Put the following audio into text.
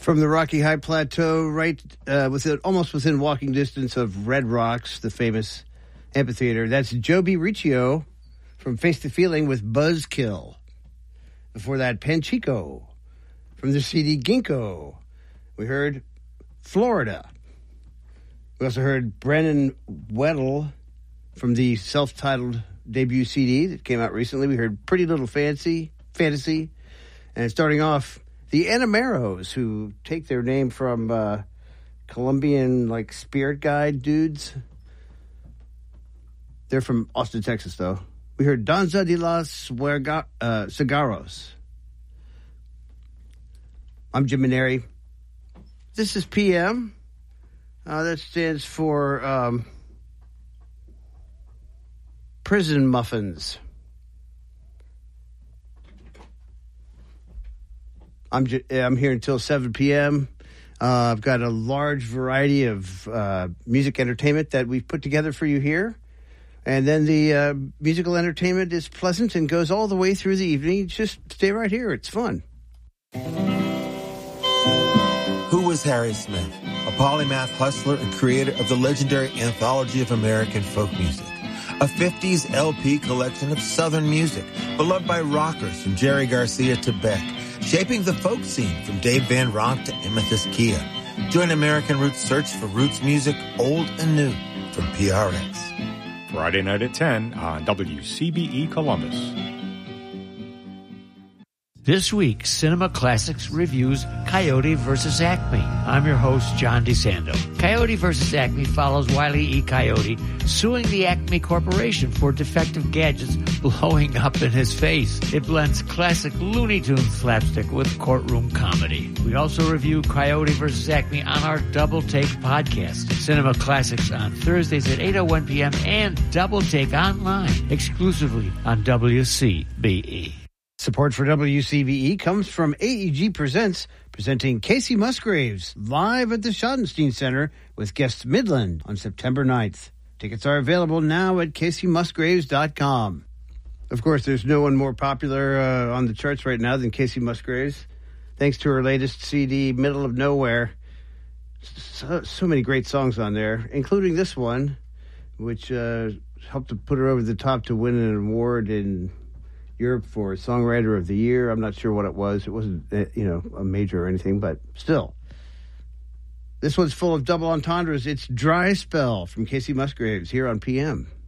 From the Rocky High Plateau, right almost within walking distance of Red Rocks, the famous amphitheater, that's Joby Riccio from Face the Feeling with Buzzkill. Before that, Panchico from the CD Ginkgo. We heard Florida. We also heard Brennan Weddle from the self-titled debut CD that came out recently. We heard Pretty Little Fantasy. And starting off, the Enameros, who take their name from Colombian, spirit guide dudes. They're from Austin, Texas, though. We heard Danza de los Cigarros. I'm Jim Maneri. This is PM. That stands for Prison Muffins. I'm here until 7 p.m. I've got a large variety of music entertainment that we've put together for you here. And then the musical entertainment is pleasant and goes all the way through the evening. Just stay right here. It's fun. Who was Harry Smith? A polymath hustler and creator of the legendary Anthology of American Folk Music, a 50s LP collection of Southern music, beloved by rockers from Jerry Garcia to Beck, shaping the folk scene from Dave Van Ronk to Amethyst Kia. Join American Roots search for roots music, old and new, from PRX. Friday night at 10 on WCBE Columbus. This week, Cinema Classics reviews Coyote vs. Acme. I'm your host, John DeSando. Coyote vs. Acme follows Wile E. Coyote suing the Acme Corporation for defective gadgets blowing up in his face. It blends classic Looney Tunes slapstick with courtroom comedy. We also review Coyote vs. Acme on our Double Take podcast. Cinema Classics on Thursdays at 8:01 p.m. and Double Take online exclusively on WCBE. Support for WCVE comes from AEG Presents, presenting Casey Musgraves live at the Schottenstein Center with guest Midland on September 9th. Tickets are available now at CaseyMusgraves.com. Of course, there's no one more popular on the charts right now than Casey Musgraves. Thanks to her latest CD, Middle of Nowhere. So many great songs on there, including this one, which helped to put her over the top to win an award in Europe for Songwriter of the Year. I'm not sure what it was. It wasn't, a major or anything, but still. This one's full of double entendres. It's Dry Spell from Casey Musgraves here on PM.